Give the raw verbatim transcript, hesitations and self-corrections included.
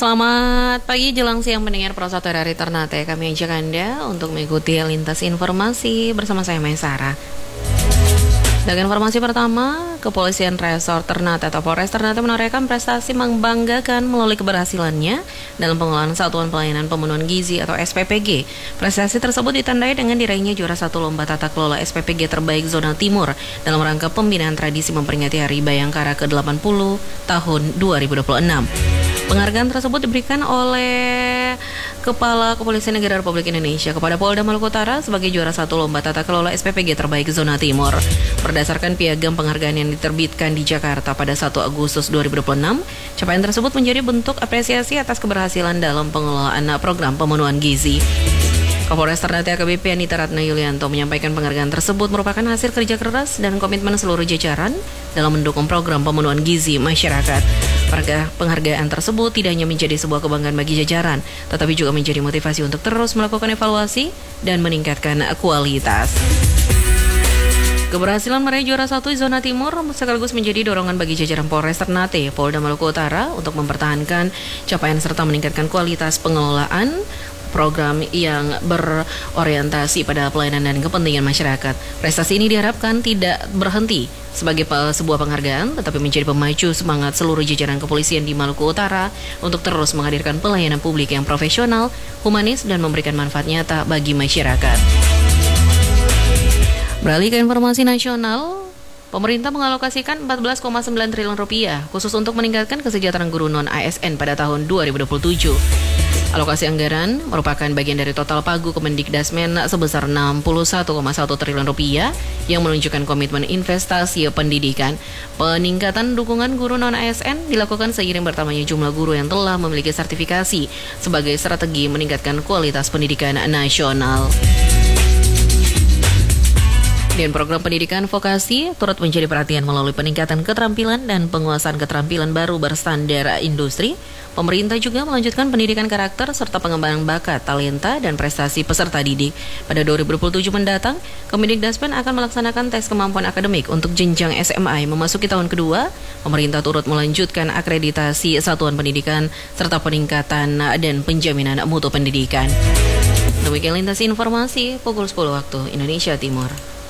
Selamat pagi jelang siang pendengar Pro satu dari Ternate. Kami ajak Anda untuk mengikuti lintas informasi bersama saya Maisara. Dengan informasi pertama, Kepolisian Resort Ternate atau Polres Ternate menorehkan prestasi membanggakan melalui keberhasilannya dalam pengelolaan Satuan Pelayanan Pemenuhan Gizi atau S P P G. Prestasi tersebut ditandai dengan diraihnya juara satu lomba tata kelola S P P G terbaik zona timur dalam rangka pembinaan tradisi memperingati Hari Bayangkara ke delapan puluh tahun dua ribu dua puluh enam. Penghargaan tersebut diberikan oleh Kepala Kepolisian Negara Republik Indonesia kepada Polda Maluku Utara sebagai juara satu lomba tata kelola S P P G terbaik zona timur. Berdasarkan piagam penghargaan yang diterbitkan di Jakarta pada satu Agustus dua ribu dua puluh enam, capaian tersebut menjadi bentuk apresiasi atas keberhasilan dalam pengelolaan program pemenuhan gizi. Kapolres Ternate A K B P Anita Ratna Yulianto menyampaikan penghargaan tersebut merupakan hasil kerja keras dan komitmen seluruh jajaran dalam mendukung program pemenuhan gizi masyarakat. Penghargaan tersebut tidak hanya menjadi sebuah kebanggaan bagi jajaran, tetapi juga menjadi motivasi untuk terus melakukan evaluasi dan meningkatkan kualitas. Keberhasilan meraih juara satu zona timur sekaligus menjadi dorongan bagi jajaran Polres Ternate, Polda Maluku Utara untuk mempertahankan capaian serta meningkatkan kualitas pengelolaan program yang berorientasi pada pelayanan dan kepentingan masyarakat. Prestasi ini diharapkan tidak berhenti sebagai sebuah penghargaan, tetapi menjadi pemacu semangat seluruh jajaran kepolisian di Maluku Utara untuk terus menghadirkan pelayanan publik yang profesional, humanis, dan memberikan manfaat nyata bagi masyarakat. Beralih ke informasi nasional, pemerintah mengalokasikan empat belas koma sembilan triliun rupiah khusus untuk meningkatkan kesejahteraan guru non-A S N pada tahun dua ribu dua puluh tujuh. Alokasi anggaran merupakan bagian dari total pagu Kemendikdasmen sebesar enam puluh satu koma satu triliun rupiah yang menunjukkan komitmen investasi pendidikan. Peningkatan dukungan guru non-A S N dilakukan seiring bertambahnya jumlah guru yang telah memiliki sertifikasi sebagai strategi meningkatkan kualitas pendidikan nasional. Dan program pendidikan vokasi turut menjadi perhatian melalui peningkatan keterampilan dan penguasaan keterampilan baru berstandar industri. Pemerintah juga melanjutkan pendidikan karakter serta pengembangan bakat, talenta, dan prestasi peserta didik. Pada dua ribu dua puluh tujuh mendatang, Kemendikdasmen akan melaksanakan tes kemampuan akademik untuk jenjang S M I memasuki tahun kedua. Pemerintah turut melanjutkan akreditasi satuan pendidikan serta peningkatan dan penjaminan mutu pendidikan. Demikian lintas informasi pukul sepuluh waktu Indonesia Timur.